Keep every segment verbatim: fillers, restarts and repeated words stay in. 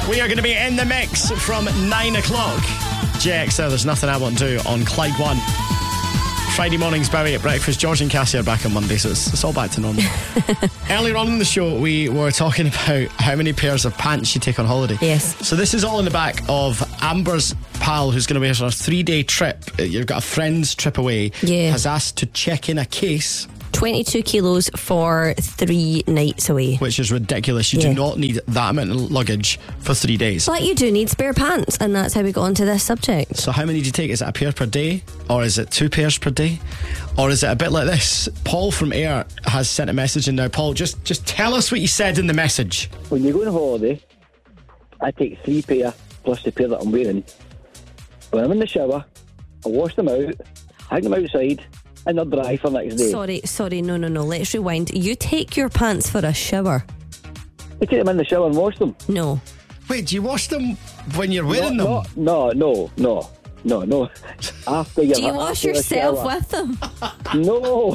We are going to be in the mix from nine o'clock. J X L, there's nothing I won't do on Clyde One. Friday mornings, Bowie at breakfast. George and Cassie are back on Monday, so it's, it's all back to normal. Earlier on in the show, we were talking about how many pairs of pants you take on holiday. Yes. So this is all in the back of Amber's pal, who's going to be on a three-day trip. You've got a friend's trip away. Yeah. Has asked to check in a case. twenty-two kilos for three nights away. Which is ridiculous. You Yeah. do not need that amount of luggage for three days. But you do need spare pants, and that's how we got onto this subject. So how many do you take? Is it a pair per day? Or is it two pairs per day? Or is it a bit like this? Paul from Ayr has sent a message in now. Paul, just, just tell us what you said in the message. When you go on holiday, I take three pair plus the pair that I'm wearing. When I'm in the shower, I wash them out, hang them outside, and they're dry for next day. Sorry, sorry, no, no, no. Let's rewind. You take your pants for a shower? I take them in the shower and wash them. No. Wait, do you wash them when you're wearing no, them? No, no, no, no, no. After you Do you wash yourself with them? No.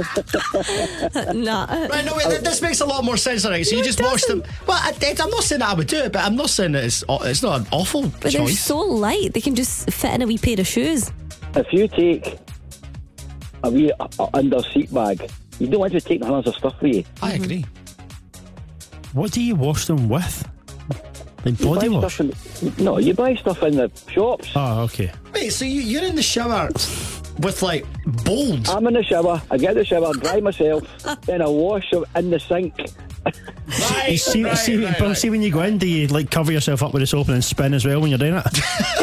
Nah. Right, no, wait, th- this makes a lot more sense, alright. So No, you it just wash them. doesn't. Well, I, I'm not saying that I would do it, but I'm not saying that it's, aw- it's not an awful But they're choice. so light, they can just fit in a wee pair of shoes. If you take a wee uh, uh, under seat bag, you don't want to take the hands of stuff with you. I agree. What do you wash them with? Like You body buy wash? stuff in, no, you buy stuff in the shops. Oh, okay. Wait, so you, you're in the shower with, like, bold. I'm in the shower, I get the shower, dry myself, then I wash them in the sink. Right, You see, right, see, right, but right. see when you go in, do you like cover yourself up with the soap and then spin as well when you're doing it?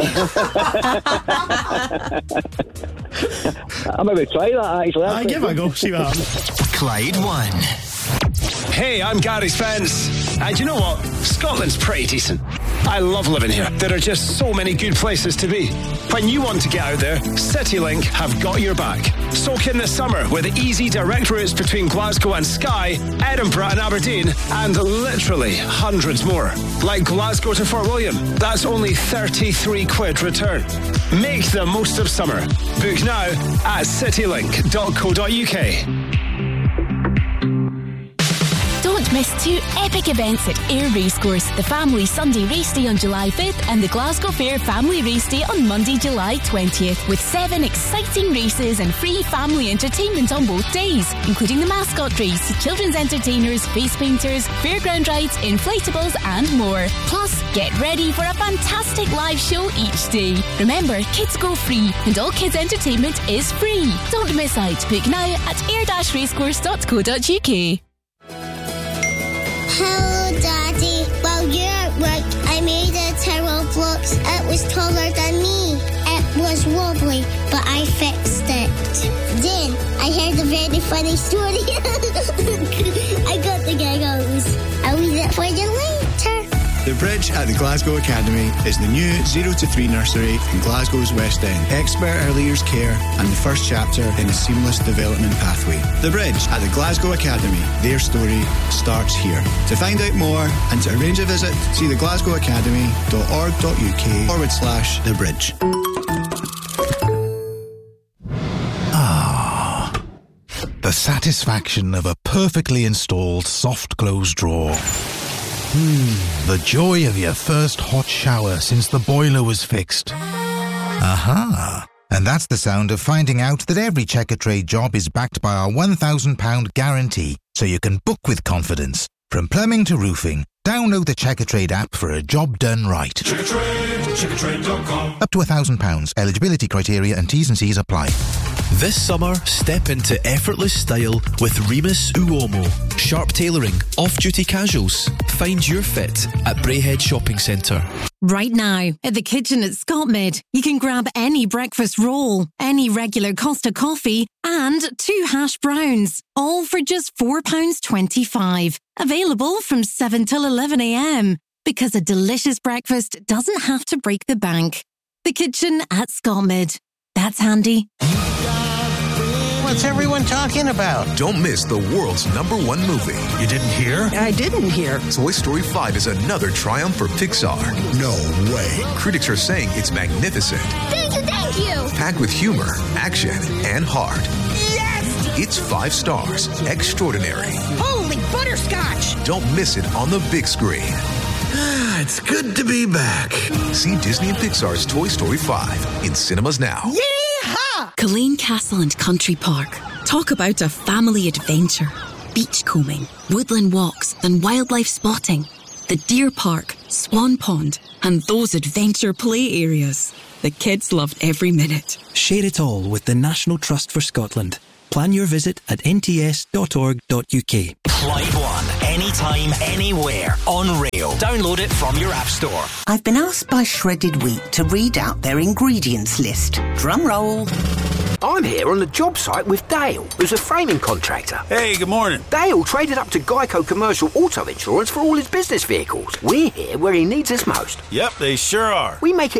I maybe try that actually. I give it a go, see what happens. Clyde One. Hey, I'm Gary Spence. And you know what? Scotland's pretty decent. I love living here. There are just so many good places to be. When you want to get out there, CityLink have got your back. Soak in the summer with easy direct routes between Glasgow and Skye, Edinburgh and Aberdeen, and literally hundreds more. Like Glasgow to Fort William. That's only thirty-three quid return. Make the most of summer. Book now at citylink dot co dot uk. Don't miss two epic events at Ayr Racecourse, the Family Sunday Race Day on July fifth and the Glasgow Fair Family Race Day on Monday, July twentieth, with seven exciting races and free family entertainment on both days, including the mascot race, children's entertainers, face painters, fairground rides, inflatables and more. Plus, get ready for a fantastic live show each day. Remember, kids go free and all kids entertainment is free. Don't miss out. Book now at ayr racecourse dot co dot uk. Hello, Daddy. While you're at work, I made a tower of blocks. It was taller than me. It was wobbly, but I fixed it. Then I heard a very funny story. I got the giggles. I'll read it for you later. The Bridge at the Glasgow Academy is the new zero to three nursery in Glasgow's West End. Expert early years care and the first chapter in a seamless development pathway. The Bridge at the Glasgow Academy. Their story starts here. To find out more and to arrange a visit, see the glasgow academy dot org dot uk forward slash the bridge. Ah, the satisfaction of a perfectly installed soft close drawer. Hmm, the joy of your first hot shower since the boiler was fixed. Aha! And that's the sound of finding out that every Checkatrade job is backed by our one thousand pounds guarantee, so you can book with confidence. From plumbing to roofing, download the Checkatrade app for a job done right. Checkatrade, checkatrade dot com. Up to one thousand pounds. Eligibility criteria and T's and C's apply. This summer, step into effortless style with Remus Uomo. Sharp tailoring, off-duty casuals. Find your fit at Brayhead Shopping Centre. Right now, at the kitchen at Scottmid, you can grab any breakfast roll, any regular Costa coffee, and two hash browns, all for just four pounds twenty-five. Available from seven till eleven a.m. Because a delicious breakfast doesn't have to break the bank. The kitchen at Scottmid. That's handy. What's everyone talking about? Don't miss the world's number one movie. You didn't hear? I didn't hear. Toy Story five is another triumph for Pixar. No way. Critics are saying it's magnificent. Thank you, thank you. Packed with humor, action, and heart. Yes! It's five stars. Extraordinary. Holy butterscotch! Don't miss it on the big screen. It's good to be back. See Disney and Pixar's Toy Story five in cinemas now. Yeehaw! Colleen Castle and Country Park. Talk about a family adventure. Beachcombing, woodland walks, and wildlife spotting. The deer park, swan pond, and those adventure play areas. The kids loved every minute. Share it all with the National Trust for Scotland. Plan your visit at n t s dot org dot u k. Clyde One, anytime, anywhere, on rail. Download it from your app store. I've been asked by Shredded Wheat to read out their ingredients list. Drum roll. I'm here on the job site with Dale, who's a framing contractor. Hey, good morning. Dale traded up to Geico Commercial Auto Insurance for all his business vehicles. We're here where he needs us most. Yep, they sure are. We make it